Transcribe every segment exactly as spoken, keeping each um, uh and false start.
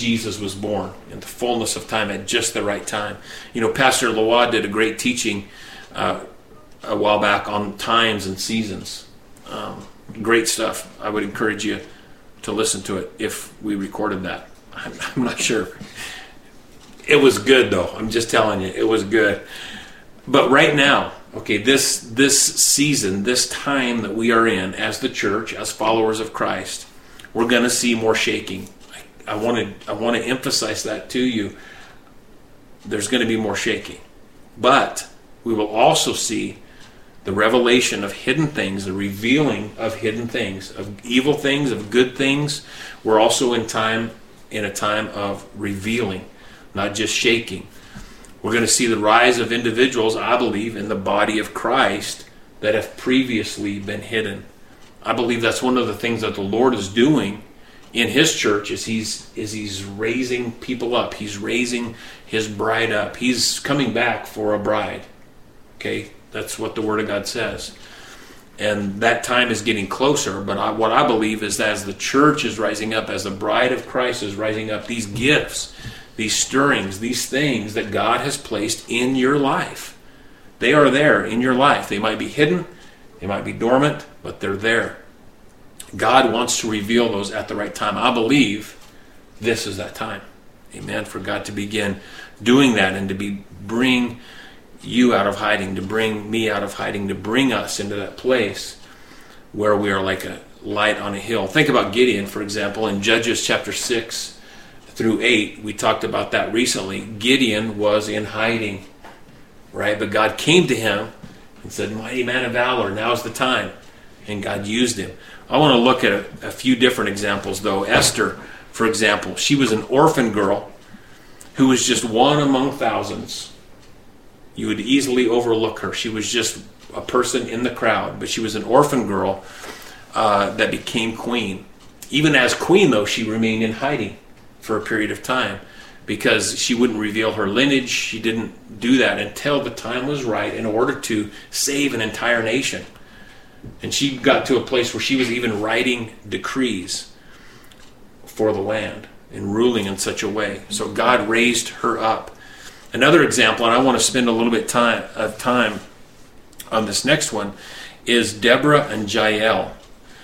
Jesus was born in the fullness of time at just the right time. You know, Pastor Loa did a great teaching uh, a while back on times and seasons. Um, great stuff. I would encourage you to listen to it if we recorded that. I'm, I'm not sure. It was good, though. I'm just telling you, it was good. But right now, okay, this this season, this time that we are in as the church, as followers of Christ, we're going to see more shaking. I want to I want to emphasize that to you. There's going to be more shaking. But we will also see the revelation of hidden things, the revealing of hidden things, of evil things, of good things. We're also in time in a time of revealing, not just shaking. We're going to see the rise of individuals, I believe, in the body of Christ that have previously been hidden. I believe that's one of the things that the Lord is doing in His church is He's is He's raising people up. He's raising His bride up. He's coming back for a bride. Okay? That's what the Word of God says. And that time is getting closer, but I, what I believe is that as the church is rising up, as the bride of Christ is rising up, these gifts, these stirrings, these things that God has placed in your life, they are there in your life. They might be hidden, they might be dormant, but they're there. God wants to reveal those at the right time. I believe this is that time. Amen. For God to begin doing that and to be bring you out of hiding, to bring me out of hiding, to bring us into that place where we are like a light on a hill. Think about Gideon, for example, in Judges chapter six through eight. We talked about that recently. Gideon was in hiding, right? But God came to him and said, "Mighty man of valor, now's the time." And God used him. I want to look at a, a few different examples, though. Esther, for example, she was an orphan girl who was just one among thousands. You would easily overlook her. She was just a person in the crowd, but she was an orphan girl uh, that became queen. Even as queen, though, she remained in hiding for a period of time because she wouldn't reveal her lineage. She didn't do that until the time was right in order to save an entire nation. And she got to a place where she was even writing decrees for the land and ruling in such a way. So God raised her up. Another example, and I want to spend a little bit time, of time on this next one, is Deborah and Jael.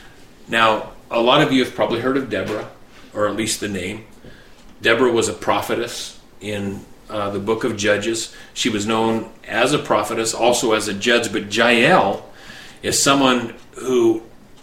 Now, a lot of you have probably heard of Deborah, or at least the name. Deborah was a prophetess in uh, the book of Judges. She was known as a prophetess, also as a judge, but Jael is someone who,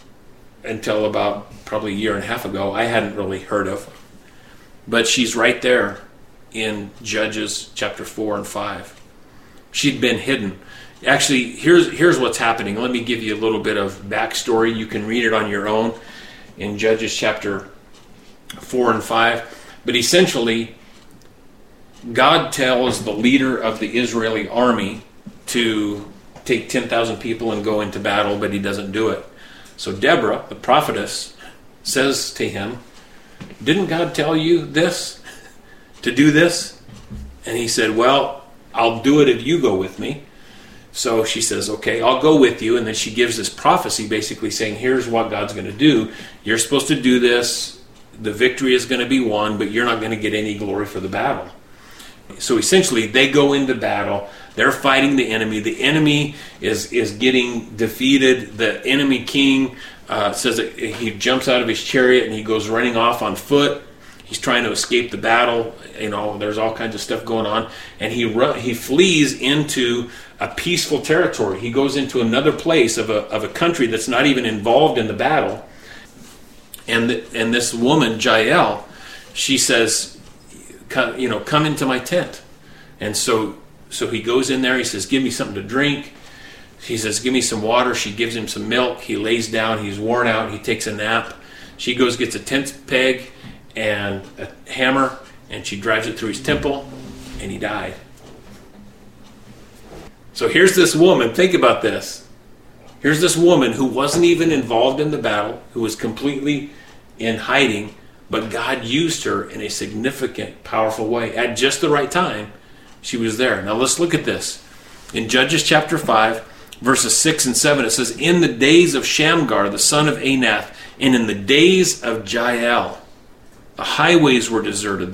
until about probably a year and a half ago, I hadn't really heard of. But she's right there in Judges chapter four and five. She'd been hidden. Actually, here's here's what's happening. Let me give you a little bit of backstory. You can read it on your own in Judges chapter four and five. But essentially, God tells the leader of the Israeli army to take ten thousand people and go into battle, but he doesn't do it. So Deborah, the prophetess, says to him, "Didn't God tell you this? To do this?" And he said, "Well, I'll do it if you go with me." So she says, "Okay, I'll go with you." And then she gives this prophecy basically saying, here's what God's going to do. You're supposed to do this. The victory is going to be won, but you're not going to get any glory for the battle. So essentially, they go into battle. They're fighting the enemy. The enemy is, is getting defeated. The enemy king uh, says that he jumps out of his chariot and he goes running off on foot. He's trying to escape the battle. You know, there's all kinds of stuff going on. And he run, he flees into a peaceful territory. He goes into another place of a of a country that's not even involved in the battle. And the, and this woman, Jael, she says, come, you know, come into my tent. And so so he goes in there. He says, give me something to drink. He says, give me some water. She gives him some milk. He lays down. He's worn out. He takes a nap. She goes, gets a tent peg and a hammer, and she drives it through his temple, and he died. So here's this woman, think about this. Here's this woman who wasn't even involved in the battle, who was completely in hiding, but God used her in a significant, powerful way. At just the right time, she was there. Now let's look at this. In Judges chapter five, verses six and seven, it says, "In the days of Shamgar, the son of Anath, and in the days of Jael." the highways were deserted.